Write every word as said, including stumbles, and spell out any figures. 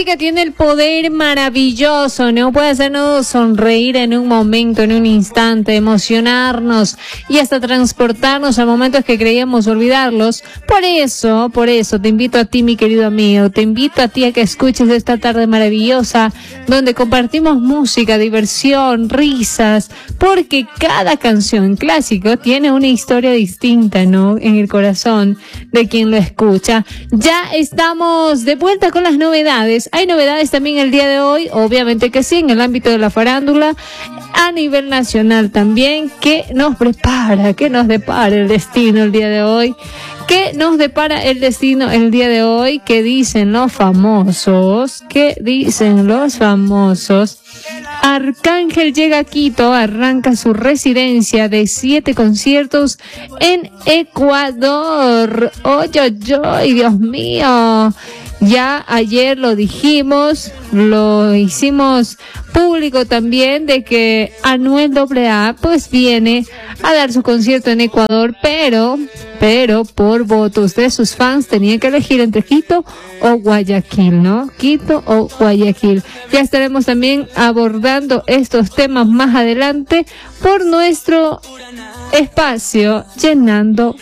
música tiene el poder maravilloso, ¿no? Puede hacernos sonreír en un momento, en un instante, emocionarnos y hasta transportarnos a momentos que creíamos olvidarlos. Por eso, por eso te invito a ti, mi querido amigo, te invito a ti a que escuches esta tarde maravillosa donde compartimos música, diversión, risas, porque cada canción clásico tiene una historia distinta, ¿no? En el corazón de quien lo escucha. Ya estamos de vuelta con las novedades. Hay novedades también el día de hoy, obviamente que sí, en el ámbito de la farándula, a nivel nacional también. ¿Qué nos prepara? ¿Qué nos depara el destino el día de hoy? ¿Qué nos depara el destino el día de hoy? ¿Qué dicen los famosos? ¿Qué dicen los famosos? Arcángel llega a Quito, arranca su residencia de siete conciertos en Ecuador. ¡Oye, oye, oye, Dios mío! Ya ayer lo dijimos, lo hicimos público también, de que Anuel doble A pues viene a dar su concierto en Ecuador, pero, pero por votos de sus fans tenía que elegir entre Quito o Guayaquil, ¿no? Quito o Guayaquil. Ya estaremos también abordando estos temas más adelante por nuestro espacio Llenando